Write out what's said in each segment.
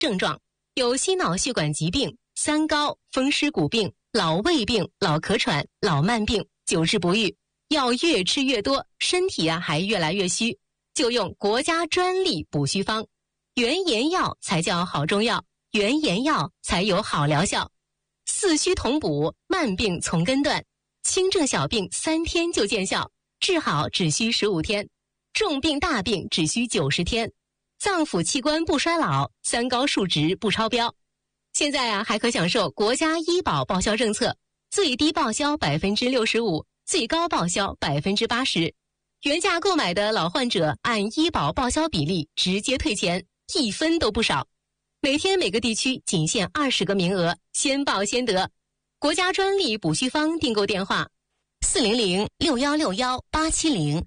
症状有心脑血管疾病、三高、风湿骨病、老胃病、老咳喘、老慢病，久治不愈，药越吃越多，身体还越来越虚，就用国家专利补虚方，原研药才叫好中药，原研药才有好疗效。四虚同补，慢病从根断，轻症小病3天就见效，治好只需15天，重病大病只需90天，脏腑器官不衰老，三高数值不超标。现在还可享受国家医保报销政策，最低报销 65%， 最高报销 80%。原价购买的老患者按医保报销比例直接退钱，1分都不少。每天每个地区仅限20个名额，先报先得。国家专利补虚方订购电话400-6161-870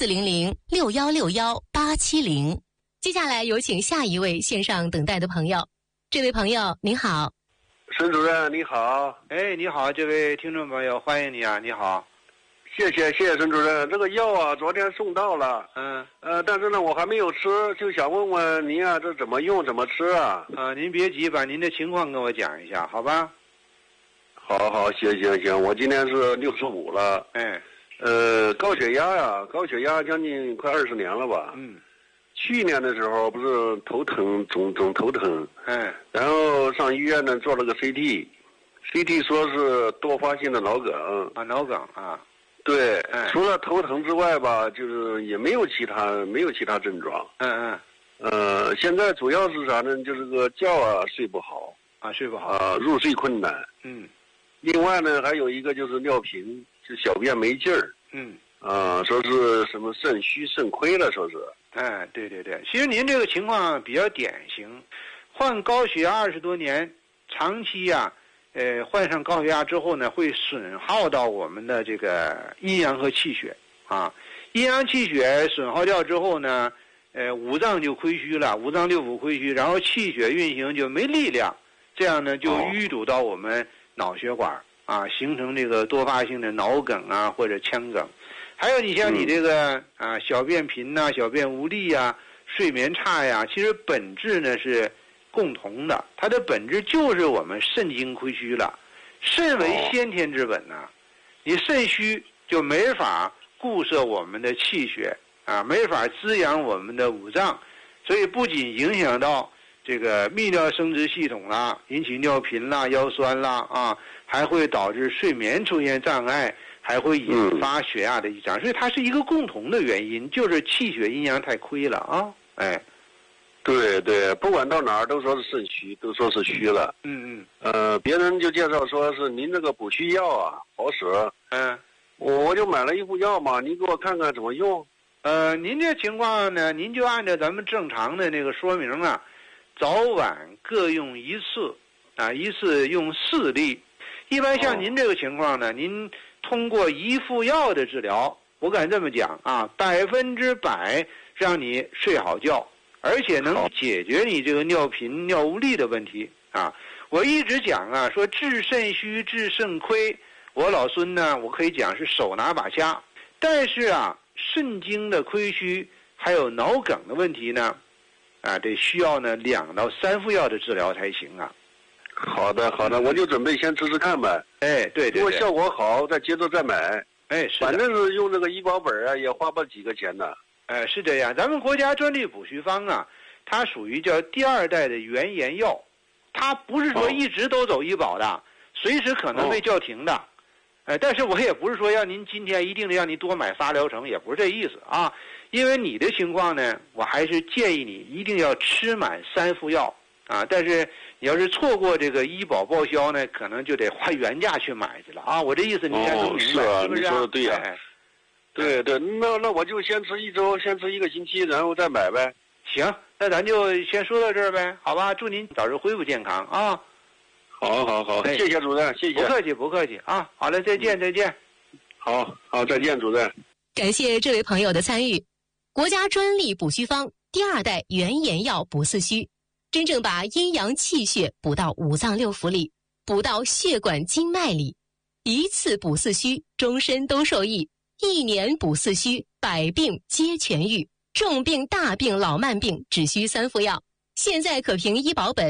400-6161-870。接下来有请下一位线上等待的朋友。这位朋友您好。 沈主任你好。 你好，这位听众朋友，欢迎你啊，你好。 谢谢沈主任，这个药昨天送到了，但是呢我还没有吃，就想问问您这怎么用怎么吃啊？ 您别急，把您的情况跟我讲一下，好吧？ 好，行，我今年是65了，高血压将近快20年了吧？去年的时候不是头疼，总头疼，然后上医院呢做了个 CT 说是多发性的脑梗脑梗啊。 对，除了头疼之外吧，就是也没有其他症状。现在主要是啥呢？就是个觉睡不好入睡困难。另外呢，还有一个就是尿频，就小便没劲儿。说是什么肾虚肾亏了，说是。 对，其实您这个情况比较典型，患高血压20多年，长期患上高血压之后呢，会损耗到我们的这个阴阳和气血啊。阴阳气血损耗掉之后呢，五脏就亏虚了，五脏六腑亏虚，然后气血运行就没力量，这样呢就淤堵到我们脑血管形成这个多发性的脑梗或者腔梗。还有你像你这个小便频小便无力睡眠差其实本质呢是共同的，它的本质就是我们肾精亏虚了。肾为先天之本你肾虚就没法固摄我们的气血没法滋养我们的五脏，所以不仅影响到这个泌尿生殖系统引起尿频腰酸还会导致睡眠出现障碍，还会引发血压的异常，所以它是一个共同的原因，就是气血阴阳太亏了对，不管到哪儿都说是肾虚，都说是虚了。别人就介绍说是您这个补虚药好使。我就买了一副药嘛，您给我看看怎么用。 您这情况呢，您就按照咱们正常的那个说明早晚各用1次一次用4粒。一般像您这个情况呢，您通过一副药的治疗，我敢这么讲100%让你睡好觉。而且能解决你这个尿频尿无力的问题我一直讲说治肾虚治肾亏，我老孙呢我可以讲是手拿把掐，但是肾精的亏虚还有脑梗的问题呢得需要呢2到3副药的治疗才行好的，我就准备先吃吃看呗。 对， 如果效果好再接着再买。 是的， 反正是用这个医保本也花不几个钱的。 是这样，咱们国家专利补虚方它属于叫第2代的原研药，它不是说一直都走医保的，随时可能被叫停的。但是我也不是说要您今天一定得让您多买发疗程，也不是这意思因为你的情况呢，我还是建议你一定要吃满3副药但是你要是错过这个医保报销呢，可能就得花原价去买去了我这意思你应该都明白，是不是？ 你说的对对，那我就先吃1周，先吃1个星期，然后再买呗。 行，那咱就先说到这儿呗，好吧？祝您早日恢复健康好，谢谢主任，谢谢。 不客气好嘞，再见。 好，再见，主任。 感谢这位朋友的参与。国家专利补虚方第2代原研药补四虚，真正把阴阳气血补到五脏六腑里，补到血管经脉里，一次补四虚，终身都受益。1年补四虚，100病皆痊愈。重病大病老慢病只需3副药。 现在可凭医保本